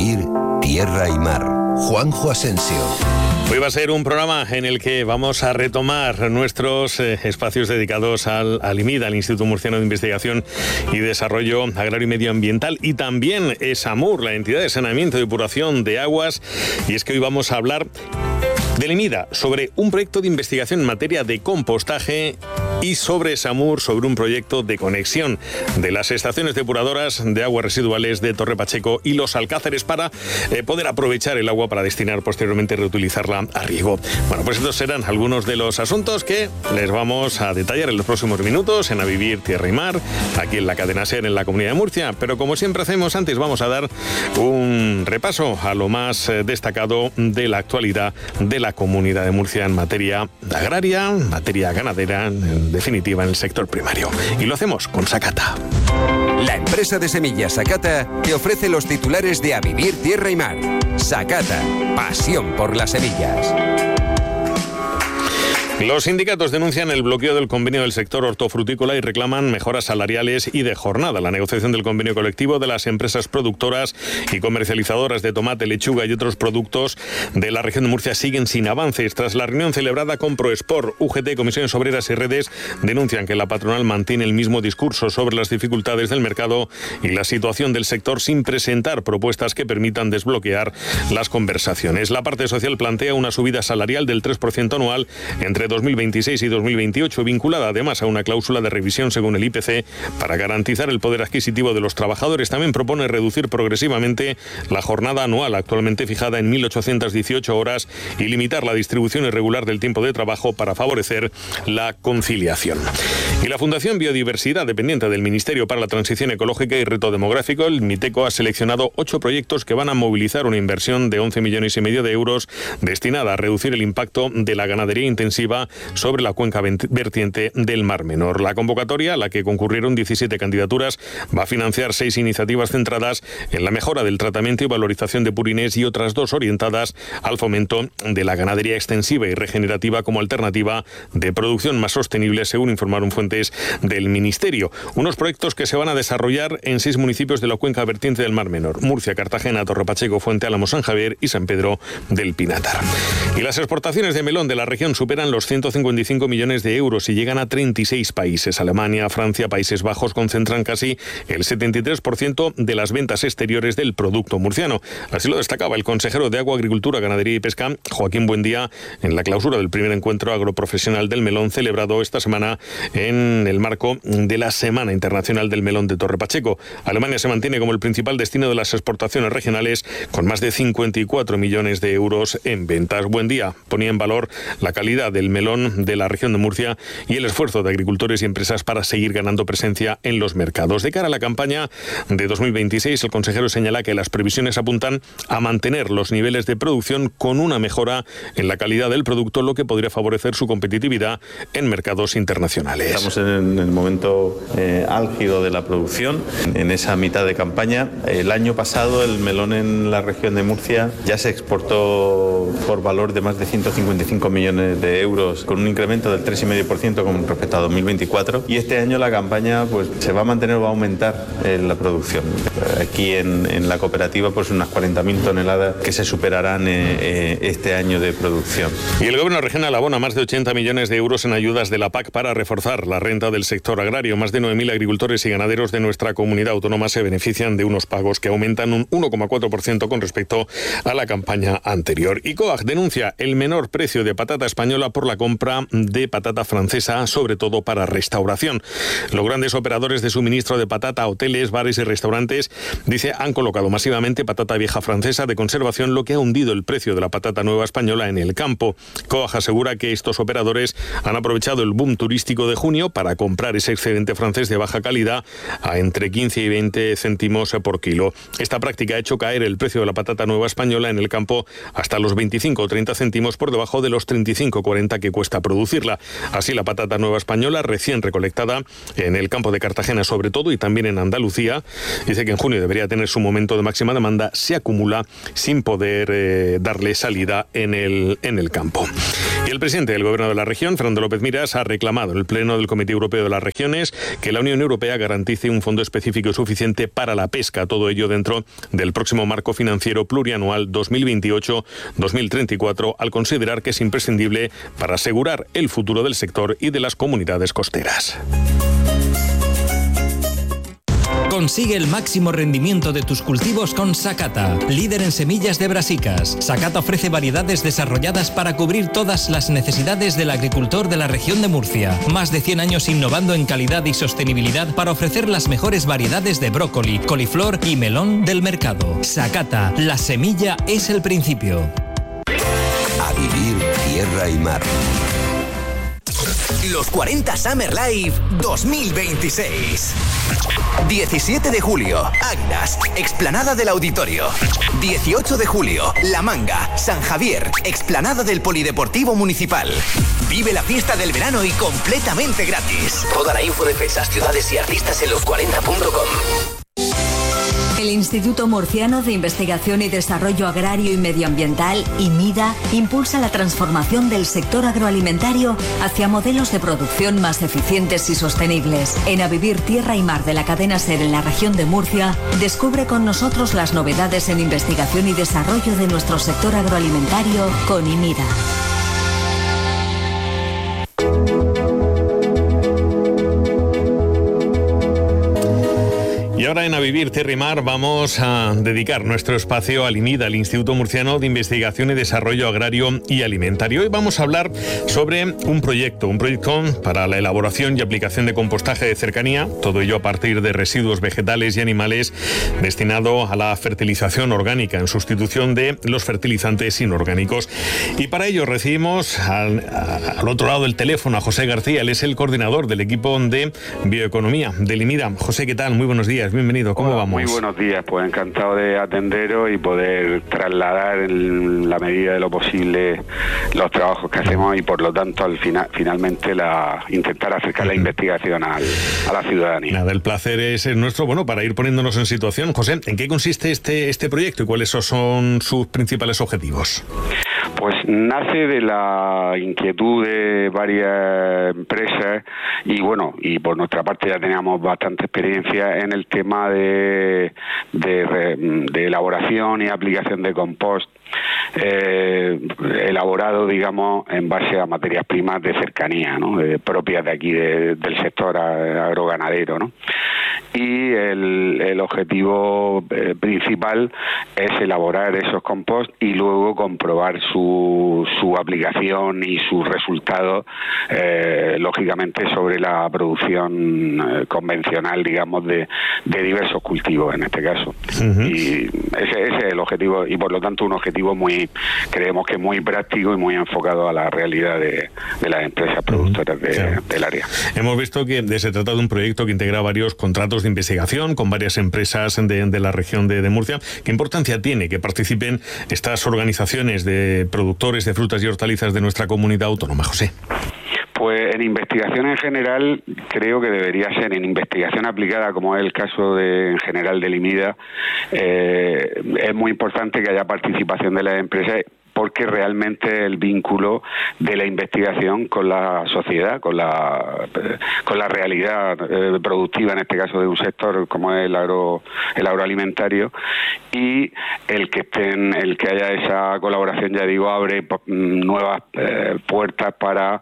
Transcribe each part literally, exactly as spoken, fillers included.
vivir tierra y mar. Juanjo Asensio. Hoy va a ser un programa en el que vamos a retomar nuestros eh, espacios dedicados al, al I M I D, al Instituto Murciano de Investigación y Desarrollo Agrario y Medioambiental, y también ESAMUR, la entidad de saneamiento y depuración de aguas. Y es que hoy vamos a hablar del I M I D A, sobre un proyecto de investigación en materia de compostaje, y sobre ESAMUR, sobre un proyecto de conexión de las estaciones depuradoras de aguas residuales de Torre Pacheco y Los Alcázares para eh, poder aprovechar el agua para destinar posteriormente, reutilizarla a riego. Bueno, pues estos serán algunos de los asuntos que les vamos a detallar en los próximos minutos en A Vivir Tierra y Mar, aquí en la cadena SER en la Comunidad de Murcia. Pero como siempre hacemos, antes vamos a dar un repaso a lo más eh, destacado de la actualidad de la Comunidad de Murcia en materia agraria, en materia ganadera, en definitiva en el sector primario. Y lo hacemos con Sakata. La empresa de semillas Sakata te ofrece los titulares de A Vivir Tierra y Mar. Sakata, pasión por las semillas. Los sindicatos denuncian el bloqueo del convenio del sector hortofrutícola y reclaman mejoras salariales y de jornada. La negociación del convenio colectivo de las empresas productoras y comercializadoras de tomate, lechuga y otros productos de la región de Murcia siguen sin avances. Tras la reunión celebrada con Proesport, U G T, Comisiones Obreras y Redes denuncian que la patronal mantiene el mismo discurso sobre las dificultades del mercado y la situación del sector sin presentar propuestas que permitan desbloquear las conversaciones. La parte social plantea una subida salarial del tres por ciento anual entre dos mil veintiséis y dos mil veintiocho, vinculada además a una cláusula de revisión según el I P C para garantizar el poder adquisitivo de los trabajadores. También propone reducir progresivamente la jornada anual, actualmente fijada en mil ochocientas dieciocho horas, y limitar la distribución irregular del tiempo de trabajo para favorecer la conciliación. Y la Fundación Biodiversidad, dependiente del Ministerio para la Transición Ecológica y Reto Demográfico, el MITECO, ha seleccionado ocho proyectos que van a movilizar una inversión de once millones y medio de euros destinada a reducir el impacto de la ganadería intensiva sobre la cuenca vertiente del Mar Menor. La convocatoria, a la que concurrieron diecisiete candidaturas, va a financiar seis iniciativas centradas en la mejora del tratamiento y valorización de purines y otras dos orientadas al fomento de la ganadería extensiva y regenerativa como alternativa de producción más sostenible, según informaron fuentes del Ministerio. Unos proyectos que se van a desarrollar en seis municipios de la cuenca vertiente del Mar Menor: Murcia, Cartagena, Torre Pacheco, Fuente Álamo, San Javier y San Pedro del Pinatar. Y las exportaciones de melón de la región superan los ciento cincuenta y cinco millones de euros y llegan a treinta y seis países. Alemania, Francia, Países Bajos concentran casi el setenta y tres por ciento de las ventas exteriores del producto murciano. Así lo destacaba el consejero de Agua, Agricultura, Ganadería y Pesca, Joaquín Buendía, en la clausura del primer encuentro agroprofesional del melón celebrado esta semana en el marco de la Semana Internacional del Melón de Torre Pacheco. Alemania se mantiene como el principal destino de las exportaciones regionales, con más de cincuenta y cuatro millones de euros en ventas. Buendía ponía en valor la calidad del melón de la región de Murcia y el esfuerzo de agricultores y empresas para seguir ganando presencia en los mercados. De cara a la campaña de dos mil veintiséis, el consejero señala que las previsiones apuntan a mantener los niveles de producción con una mejora en la calidad del producto, lo que podría favorecer su competitividad en mercados internacionales. Estamos en el momento eh, álgido de la producción, en esa mitad de campaña. El año pasado el melón en la región de Murcia ya se exportó por valor de más de ciento cincuenta y cinco millones de euros, con un incremento del tres coma cinco por ciento con respecto a dos mil veinticuatro, y este año la campaña pues se va a mantener o va a aumentar eh, la producción. Aquí en, en la cooperativa pues unas cuarenta mil toneladas que se superarán eh, eh, este año de producción. Y el gobierno regional abona más de ochenta millones de euros en ayudas de la P A C para reforzar la renta del sector agrario. Más de nueve mil agricultores y ganaderos de nuestra comunidad autónoma se benefician de unos pagos que aumentan un uno coma cuatro por ciento con respecto a la campaña anterior. Y COAG denuncia el menor precio de patata española por la compra de patata francesa, sobre todo para restauración. Los grandes operadores de suministro de patata, hoteles, bares y restaurantes, dice, han colocado masivamente patata vieja francesa de conservación, lo que ha hundido el precio de la patata nueva española en el campo. COAG asegura que estos operadores han aprovechado el boom turístico de junio para comprar ese excedente francés de baja calidad a entre quince y veinte céntimos por kilo. Esta práctica ha hecho caer el precio de la patata nueva española en el campo hasta los veinticinco o treinta céntimos por debajo de los treinta y cinco o cuarenta que cuesta producirla. Así, la patata nueva española, recién recolectada en el campo de Cartagena sobre todo y también en Andalucía, dice que en junio debería tener su momento de máxima demanda, se acumula sin poder eh, darle salida en el, en el campo. Y el presidente del gobierno de la región, Fernando López Miras, ha reclamado en el pleno del Comité Europeo de las Regiones que la Unión Europea garantice un fondo específico y suficiente para la pesca, todo ello dentro del próximo marco financiero plurianual dos mil veintiocho dos mil treinta y cuatro, al considerar que es imprescindible para asegurar el futuro del sector y de las comunidades costeras. Consigue el máximo rendimiento de tus cultivos con Sakata, líder en semillas de brasicas. Sakata ofrece variedades desarrolladas para cubrir todas las necesidades del agricultor de la región de Murcia. Más de cien años innovando en calidad y sostenibilidad para ofrecer las mejores variedades de brócoli, coliflor y melón del mercado. Sakata, la semilla es el principio. A vivir tierra y mar. Los cuarenta Summer Live dos mil veintiséis. diecisiete de julio, Águilas, explanada del Auditorio. dieciocho de julio, La Manga, San Javier, explanada del Polideportivo Municipal. Vive la fiesta del verano y completamente gratis. Toda la info de fechas, ciudades y artistas en los cuarenta punto com. El Instituto Murciano de Investigación y Desarrollo Agrario y Medioambiental, IMIDA, impulsa la transformación del sector agroalimentario hacia modelos de producción más eficientes y sostenibles. En A Vivir Tierra y Mar de la cadena SER en la región de Murcia, descubre con nosotros las novedades en investigación y desarrollo de nuestro sector agroalimentario con IMIDA. Y ahora en A Vivir Tierra y Mar vamos a dedicar nuestro espacio al IMIDA, al Instituto Murciano de Investigación y Desarrollo Agrario y Alimentario. Hoy vamos a hablar sobre un proyecto, un proyecto para la elaboración y aplicación de compostaje de cercanía, todo ello a partir de residuos vegetales y animales, destinado a la fertilización orgánica en sustitución de los fertilizantes inorgánicos. Y para ello recibimos al, al otro lado del teléfono a José García. Él es el coordinador del equipo de bioeconomía del IMIDA. José, ¿qué tal? Muy buenos días. Bienvenido, ¿cómo Hola, vamos? Muy buenos días, pues encantado de atenderos y poder trasladar en la medida de lo posible los trabajos que hacemos y por lo tanto al final finalmente la intentar acercar la investigación al, a la ciudadanía. Nada, el placer es nuestro. Bueno, para ir poniéndonos en situación, José, ¿en qué consiste este, este proyecto y cuáles son sus principales objetivos? Pues nace de la inquietud de varias empresas y bueno, y por nuestra parte ya teníamos bastante experiencia en el tema de, de, de elaboración y aplicación de compost eh, elaborado, digamos, en base a materias primas de cercanía, ¿no? Eh, propias de aquí de, del sector agroganadero, ¿no? Y el, el objetivo eh, principal es elaborar esos compost y luego comprobar su, su aplicación y sus resultados, eh, lógicamente, sobre la producción eh, convencional, digamos, de, de diversos cultivos, en este caso. Uh-huh. Y ese, ese es el objetivo, y por lo tanto un objetivo muy, creemos que muy práctico y muy enfocado a la realidad de, de las empresas productoras de, claro. del área. Hemos visto que se trata de un proyecto que integra varios contratos de investigación con varias empresas de, de la región de, de Murcia. ¿Qué importancia tiene que participen estas organizaciones de productores de frutas y hortalizas de nuestra comunidad autónoma, José? Pues en investigación en general creo que debería ser en investigación aplicada, como es el caso de en general del IMIDA, eh, es muy importante que haya participación de las empresas, porque realmente el vínculo de la investigación con la sociedad, con la con la realidad eh, productiva, en este caso de un sector como es el agro el agroalimentario, y el que estén, el que haya esa colaboración, ya digo, abre nuevas eh, puertas para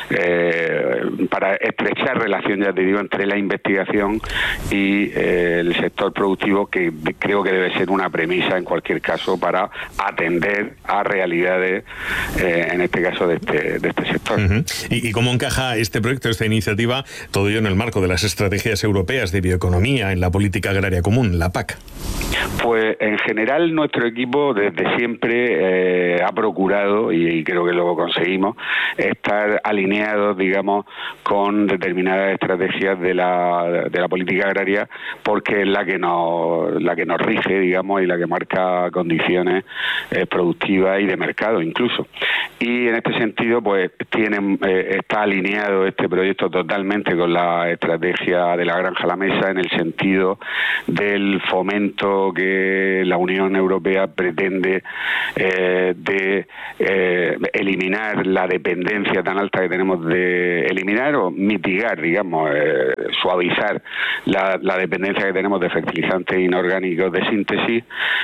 eh, para estrechar relación, ya te digo, entre la investigación y eh, el sector productivo, que creo que debe ser una premisa en cualquier caso para atender a realidades realidades, eh, en este caso de este, de este sector. Uh-huh. ¿Y, ¿Y cómo encaja este proyecto, esta iniciativa, todo ello en el marco de las estrategias europeas de bioeconomía en la política agraria común, la P A C? Pues en general nuestro equipo desde siempre eh, ha procurado, y, y creo que lo conseguimos, estar alineados, digamos, con determinadas estrategias de la, de la política agraria, porque es la que nos, la que nos rige, digamos, y la que marca condiciones eh, productivas y de mercado incluso. Y en este sentido, pues tienen, eh, está alineado este proyecto totalmente con la estrategia de la granja a la mesa, en el sentido del fomento crecimiento que la Unión Europea pretende eh, de eh, eliminar la dependencia tan alta que tenemos de eliminar o mitigar, digamos, eh, suavizar la, la dependencia que tenemos de fertilizantes inorgánicos de síntesis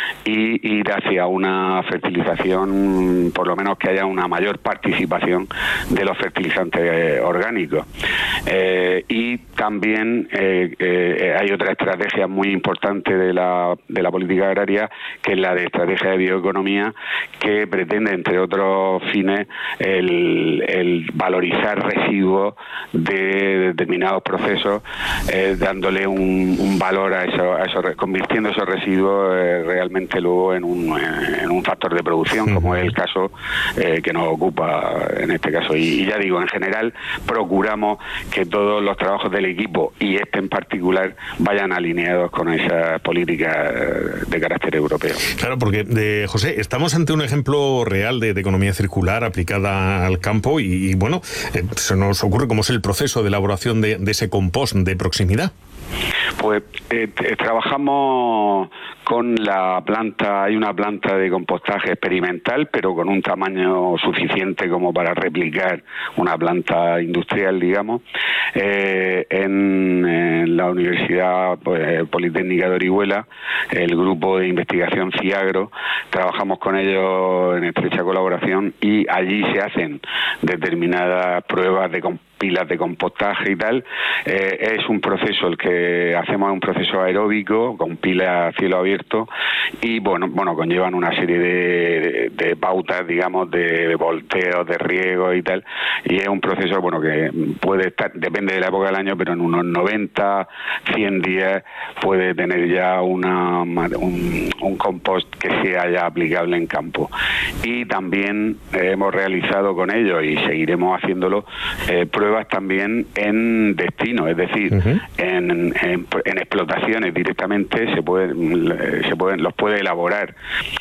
y ir hacia una fertilización, por lo menos que haya una mayor participación de los fertilizantes eh, orgánicos. Eh, y también eh, eh, hay otra estrategia muy importante de la, de la política agraria, que es la de estrategia de bioeconomía, que pretende, entre otros fines, el, el valorizar residuos de determinados procesos, eh, dándole un, un valor a eso, a eso, convirtiendo esos residuos eh, realmente luego en un, en un factor de producción, como es el caso eh, que nos ocupa en este caso. Y, y ya digo, en general procuramos que todos los trabajos del equipo, y este en particular, vayan alineados con esa política de carácter europeo. Claro, porque, de, José, estamos ante un ejemplo real de, de economía circular aplicada al campo y, y bueno, eh, se nos ocurre cómo es el proceso de elaboración de, de ese compost de proximidad. Pues eh, trabajamos con la planta, hay una planta de compostaje experimental, pero con un tamaño suficiente como para replicar una planta industrial, digamos, eh, en, en la Universidad pues, Politécnica de Orihuela, el grupo de investigación CIAGRO, trabajamos con ellos en estrecha colaboración y allí se hacen determinadas pruebas de compostaje, pilas de compostaje y tal. Eh, es un proceso, el que hacemos es un proceso aeróbico con pilas a cielo abierto y bueno, bueno conllevan una serie de, de, de pautas, digamos, de, de volteos, de riego y tal, y es un proceso bueno que puede estar, depende de la época del año, pero en unos noventa, cien días puede tener ya una un, un compost que sea ya aplicable en campo. Y también eh, hemos realizado con ellos y seguiremos haciéndolo eh, pruebas también en destino, es decir, uh-huh. en, en, en explotaciones directamente se pueden, se pueden, los puede elaborar,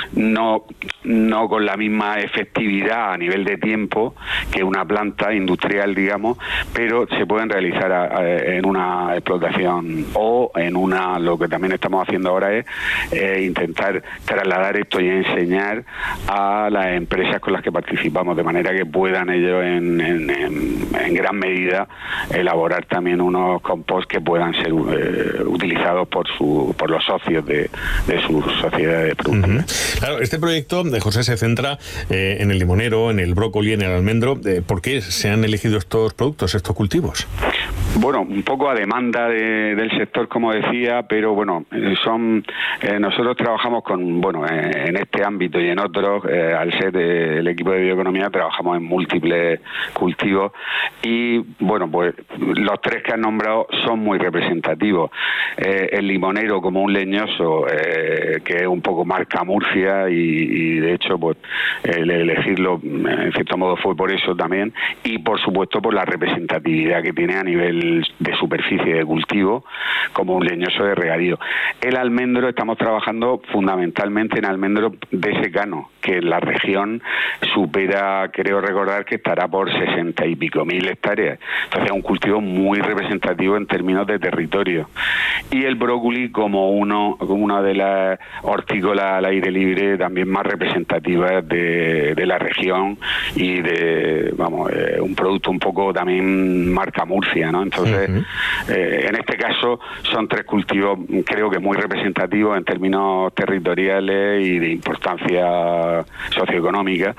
no, no con la misma efectividad a nivel de tiempo que una planta industrial, digamos, pero se pueden realizar a, a, en una explotación o en una, lo que también estamos haciendo ahora es eh, intentar trasladar esto y enseñar a las empresas con las que participamos, de manera que puedan ellos en, en, en, en gran medida elaborar también unos compost que puedan ser eh, utilizados por su por los socios de, de sus sociedades productivas. Uh-huh. Claro, este proyecto de José se centra eh, en el limonero, en el brócoli, en el almendro. Eh, ¿Por qué se han elegido estos productos, estos cultivos? Bueno, un poco a demanda de, del sector, como decía, pero bueno, son eh, nosotros trabajamos con, bueno, eh, en este ámbito y en otros, eh, al ser eh, el equipo de bioeconomía, trabajamos en múltiples cultivos y, bueno, pues los tres que han nombrado son muy representativos. Eh, el limonero como un leñoso, eh, que es un poco marca Murcia y, y de hecho, pues el elegirlo, en cierto modo, fue por eso también y, por supuesto, por la representatividad que tiene a nivel de superficie de cultivo como un leñoso de regadío. El almendro, estamos trabajando fundamentalmente en almendro de secano, que en la región supera, creo recordar que estará por sesenta y pico mil hectáreas. Entonces es un cultivo muy representativo en términos de territorio. Y el brócoli como uno, como una de las hortícolas al aire libre también más representativas de, de la región y de, vamos, eh, un producto un poco también marca Murcia, ¿no? Entonces, uh-huh. eh, en este caso son tres cultivos, creo que muy representativos en términos territoriales y de importancia socioeconómica,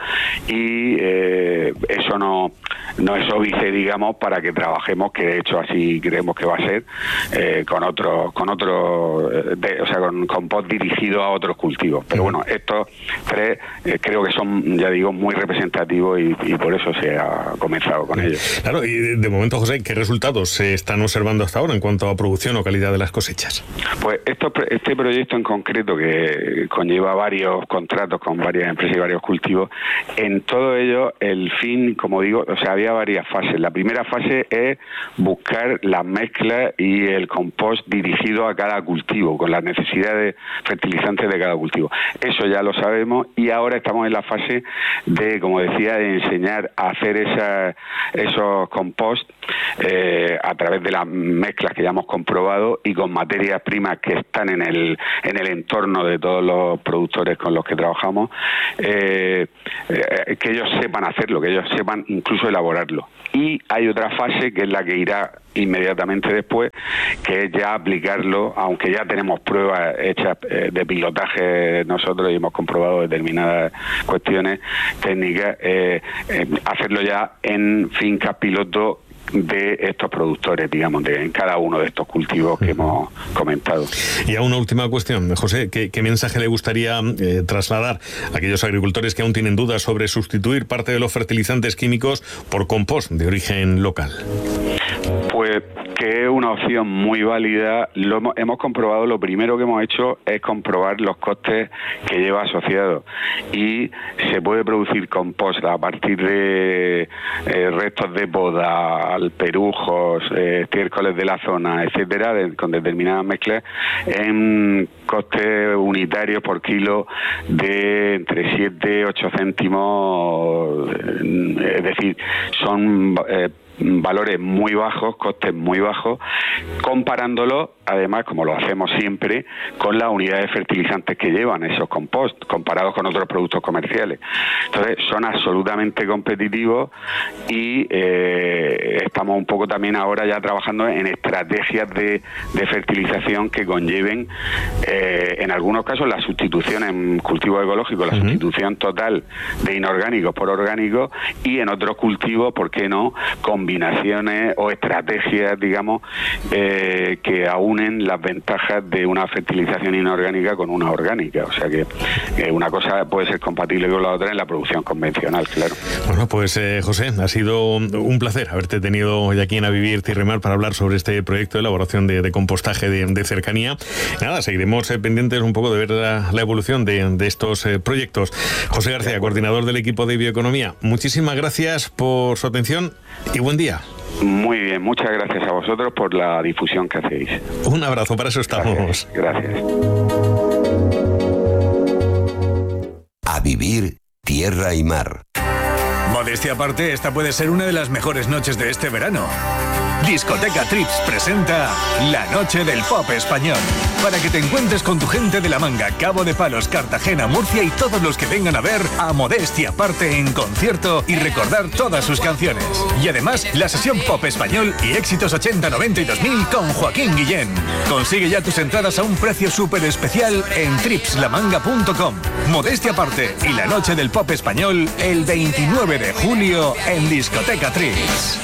y eh, eso no, no es óbice, digamos, para que trabajemos, que de hecho así creemos que va a ser, eh, con otros, con otros, o sea, con compost dirigido a otros cultivos. Pero bueno, estos tres eh, creo que son, ya digo, muy representativos y, y por eso se ha comenzado con ellos. Claro, y de momento, José, ¿qué resultados se están observando hasta ahora en cuanto a producción o calidad de las cosechas? Pues esto, este proyecto en concreto, que conlleva varios contratos con varias empresas y varios cultivos, en todo ello el fin, como digo, o sea, había varias fases. La primera fase es buscar las mezclas y el compost dirigido a cada cultivo, con las necesidades fertilizantes de cada cultivo. Eso ya lo sabemos y ahora estamos en la fase de, como decía, de enseñar a hacer esa, esos compost eh, pues a través de las mezclas que ya hemos comprobado y con materias primas que están en el en el entorno de todos los productores con los que trabajamos, eh, eh, que ellos sepan hacerlo, que ellos sepan incluso elaborarlo. Y hay otra fase que es la que irá inmediatamente después, que es ya aplicarlo, aunque ya tenemos pruebas hechas eh, de pilotaje nosotros y hemos comprobado determinadas cuestiones técnicas, eh, eh, hacerlo ya en fincas piloto de estos productores, digamos, de en cada uno de estos cultivos que hemos comentado. Y a una última cuestión, José, ¿qué, qué mensaje le gustaría eh, trasladar a aquellos agricultores que aún tienen dudas sobre sustituir parte de los fertilizantes químicos por compost de origen local? Pues que es una opción muy válida. Lo hemos, hemos comprobado, lo primero que hemos hecho es comprobar los costes que lleva asociado, y se puede producir compost a partir de eh, restos de poda, alperujos, eh, estiércoles de la zona, etcétera, de, con determinadas mezclas, en costes unitarios por kilo de entre siete y ocho céntimos, eh, es decir, son eh, valores muy bajos, costes muy bajos, comparándolo, además, como lo hacemos siempre, con las unidades de fertilizantes que llevan esos compost, comparados con otros productos comerciales. Entonces, son absolutamente competitivos y eh, estamos un poco también ahora ya trabajando en estrategias de, de fertilización que conlleven, eh, en algunos casos, la sustitución en cultivos ecológicos, la uh-huh. sustitución total de inorgánicos por orgánicos, y en otros cultivos, ¿por qué no?, combinaciones o estrategias, digamos, eh, que aunen las ventajas de una fertilización inorgánica con una orgánica. O sea que eh, una cosa puede ser compatible con la otra en la producción convencional, claro. Bueno, pues eh, José, ha sido un placer haberte tenido hoy aquí en A Vivir Tierra y Mar para hablar sobre este proyecto de elaboración de, de compostaje de, de cercanía. Nada, seguiremos eh, pendientes un poco de ver la, la evolución de, de estos eh, proyectos. José García, coordinador del equipo de bioeconomía, muchísimas gracias por su atención y buen día. Muy bien, muchas gracias a vosotros por la difusión que hacéis. Un abrazo, para eso estamos. Gracias. gracias. A Vivir Tierra y Mar. Modestia aparte, esta puede ser una de las mejores noches de este verano. Discoteca Trips presenta La Noche del Pop Español, para que te encuentres con tu gente de La Manga, Cabo de Palos, Cartagena, Murcia y todos los que vengan a ver a Modestia aparte en concierto y recordar todas sus canciones. Y además, la sesión Pop Español y éxitos ochenta, noventa y dos mil con Joaquín Guillén. Consigue ya tus entradas a un precio súper especial en trips la manga punto com. Modestia aparte y La Noche del Pop Español el veintinueve de julio en Discoteca Trips.